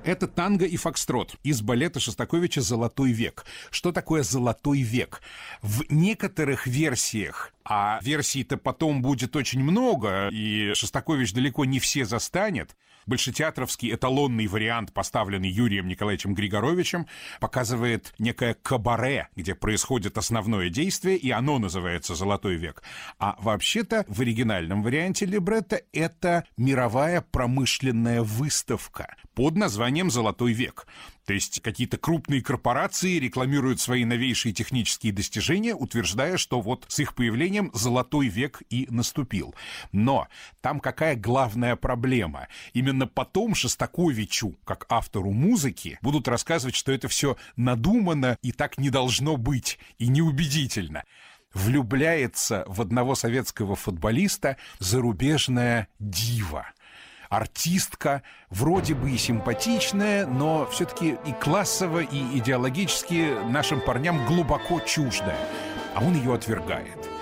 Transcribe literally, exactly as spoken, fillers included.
Это танго и фокстрот из балета Шостаковича «Золотой век». Что такое «Золотой век»? В некоторых версиях, а версий-то потом будет очень много, и Шостакович далеко не все застанет, большетеатровский эталонный вариант, поставленный Юрием Николаевичем Григоровичем, показывает некое кабаре, где происходит основное действие, и оно называется «Золотой век». А вообще-то в оригинальном варианте либретто это мировая промышленная выставка под названием «Золотой век». То есть какие-то крупные корпорации рекламируют свои новейшие технические достижения, утверждая, что вот с их появлением «Золотой век» и наступил. Но там какая главная проблема? Именно потом Шостаковичу, как автору музыки, будут рассказывать, что это все надумано и так не должно быть, и неубедительно. Влюбляется в одного советского футболиста зарубежная дива. Артистка, вроде бы и симпатичная, но все-таки и классово, и идеологически нашим парням глубоко чуждая. А он ее отвергает.